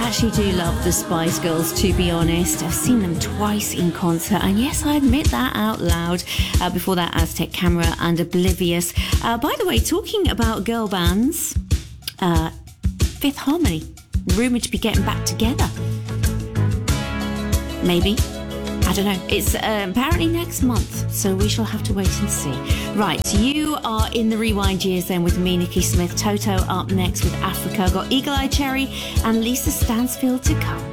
actually do love the Spice Girls, to be honest. I've seen them twice in concert, and yes, I admit that out loud. Before that, Aztec Camera and Oblivious. By the way, talking about girl bands, Fifth Harmony, rumoured to be getting back together. Maybe. I don't know. It's apparently next month, so we shall have to wait and see. Right, you are in the Rewind Years then with me, Nikki Smith. Toto up next with Africa. Got Eagle Eye Cherry and Lisa Stansfield to come.